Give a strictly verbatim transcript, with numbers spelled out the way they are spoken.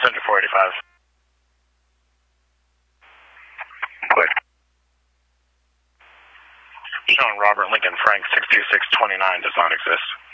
Center four eighty-five. Clear. Showing Robert Lincoln Frank six two six two nine does not exist.